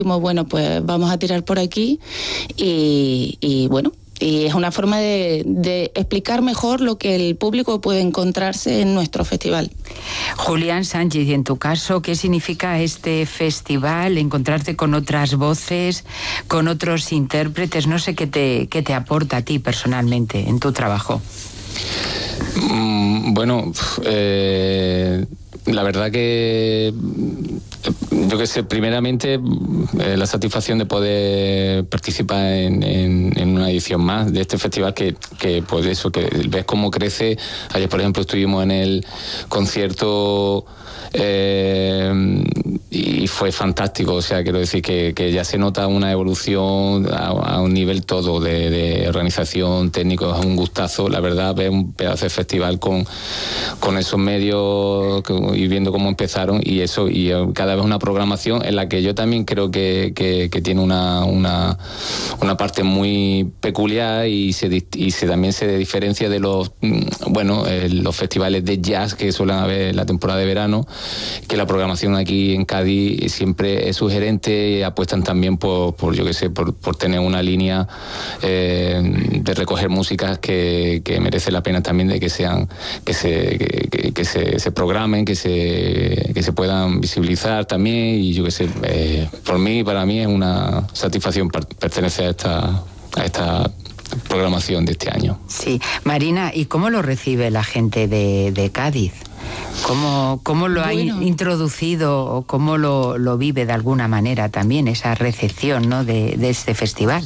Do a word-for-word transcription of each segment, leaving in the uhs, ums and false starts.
bueno, pues vamos a tirar por aquí y, y bueno, y es una forma de, de explicar mejor lo que el público puede encontrarse en nuestro festival. Julián Sánchez, y en tu caso, ¿qué significa este festival? Encontrarte con otras voces, con otros intérpretes, no sé qué te, qué te aporta a ti personalmente en tu trabajo. Mm, bueno, eh, la verdad que yo que sé, primeramente eh, la satisfacción de poder participar en, en, en una edición más de este festival que, que pues eso, que ves cómo crece. Ayer, por ejemplo, estuvimos en el concierto eh, y fue fantástico, o sea, quiero decir que, que ya se nota una evolución a, a un nivel todo de, de organización, técnico, es un gustazo, la verdad, ver un pedazo de festival con, con esos medios y viendo cómo empezaron y eso, y cada vez una programación en la que yo también creo que, que, que tiene una, una, una parte muy peculiar y se, y se también se diferencia de los, bueno, eh, los festivales de jazz que suelen haber en la temporada de verano, que la programación aquí en Cádiz siempre es sugerente y apuestan también por, por yo qué sé, por, por tener una línea eh, de recoger músicas que, que merece la pena también de que sean, que se, que, que, que se, se programen, que se, que se puedan visibilizar también, y yo qué sé, eh, por mí, para mí es una satisfacción pertenecer a esta, a esta programación de este año. Sí, Marina, ¿y cómo lo recibe la gente de, de Cádiz? ¿Cómo, cómo lo bueno. ha introducido o cómo lo, lo vive de alguna manera también esa recepción, ¿no?, de, de este festival?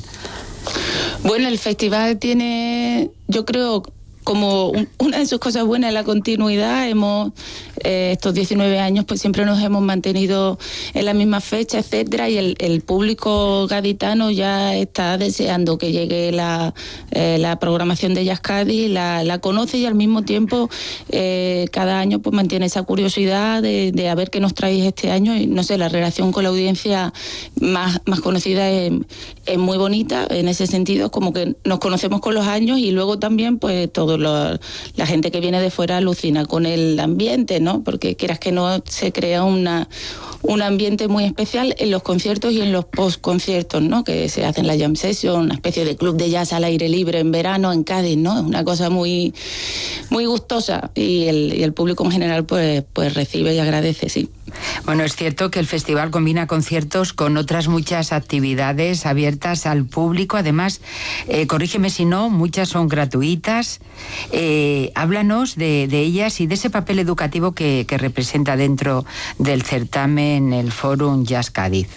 Bueno, el festival tiene, yo creo, como un, una de sus cosas buenas es la continuidad. Hemos eh, estos diecinueve años pues siempre nos hemos mantenido en la misma fecha, etcétera, y el, el público gaditano ya está deseando que llegue la, eh, la programación de Jazz Cádiz, la, la conoce y al mismo tiempo eh, cada año pues mantiene esa curiosidad de, de a ver qué nos traéis este año, y no sé, la relación con la audiencia más, más conocida es, es muy bonita en ese sentido, como que nos conocemos con los años, y luego también pues todo Lo, la gente que viene de fuera alucina con el ambiente, ¿no? Porque quieras que no, se crea una, un ambiente muy especial en los conciertos y en los post-conciertos, ¿no? Que se hacen la jam session, una especie de club de jazz al aire libre en verano en Cádiz, ¿no? Es una cosa muy, muy gustosa, y el, y el público en general pues, pues recibe y agradece, sí. Bueno, es cierto que el festival combina conciertos con otras muchas actividades abiertas al público. Además, eh, corrígeme si no, muchas son gratuitas. Eh, háblanos de, de ellas y de ese papel educativo que, que representa dentro del certamen el Fórum Jazz Cádiz.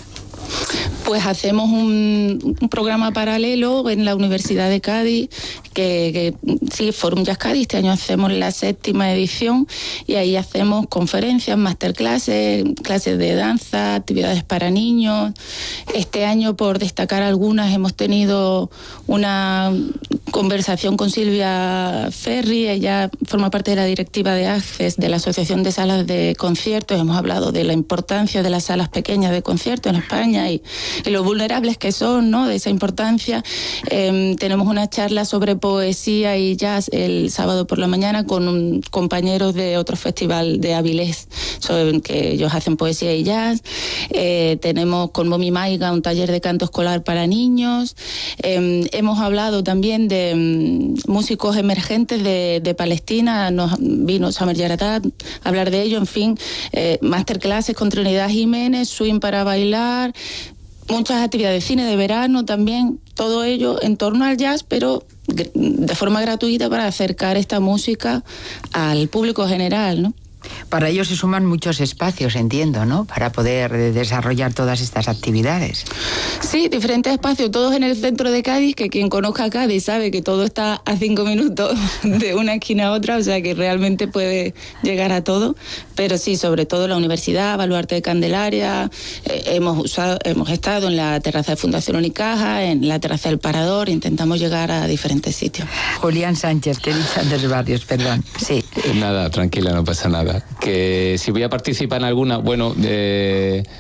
Pues hacemos un, un programa paralelo en la Universidad de Cádiz, que, que sí, Fórum Jazz Cádiz. Este año hacemos la séptima edición y ahí hacemos conferencias, masterclasses, clases de danza, actividades para niños. Este año, por destacar algunas, hemos tenido una conversación con Silvia Ferri. Ella forma parte de la directiva de ACCES, de la Asociación de Salas de Conciertos. Hemos hablado de la importancia de las salas pequeñas de conciertos en España y, y lo vulnerables que son, ¿no?, de esa importancia. Eh, tenemos una charla sobre poesía y jazz el sábado por la mañana con un, compañeros de otro festival de Avilés, sobre, que ellos hacen poesía y jazz. Eh, tenemos con Momi Maiga un taller de canto escolar para niños. Eh, hemos hablado también de um, músicos emergentes de, de Palestina. Nos vino Samer Yaratat a hablar de ello. En fin, eh, masterclasses con Trinidad Jiménez, swing para bailar, muchas actividades, cine de verano también, todo ello en torno al jazz, pero de forma gratuita para acercar esta música al público general, ¿no? Para ello se suman muchos espacios, entiendo, ¿no?, para poder desarrollar todas estas actividades. Sí, diferentes espacios, todos en el centro de Cádiz, que quien conozca Cádiz sabe que todo está a cinco minutos de una esquina a otra, o sea que realmente puede llegar a todo. Pero sí, sobre todo la Universidad, Baluarte de Candelaria, eh, hemos usado, hemos estado en la terraza de Fundación Unicaja, en la terraza del Parador, intentamos llegar a diferentes sitios. Julián Sánchez, que he dicho Andrés Barrios, perdón. Sí. Nada, tranquila, no pasa nada. Que si voy a participar en alguna, bueno, eh,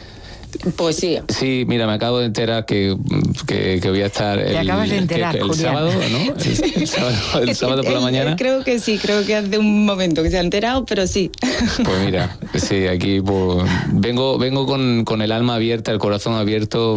Poesía. Sí, mira, me acabo de enterar que, que, que voy a estar... Te el, acabas de enterar, que, que el Julián. sábado, ¿no? El, el sábado, el sábado por la mañana. Creo que sí, creo que hace un momento que se ha enterado, pero sí. Pues mira, sí, aquí pues, vengo, vengo con, con el alma abierta, el corazón abierto.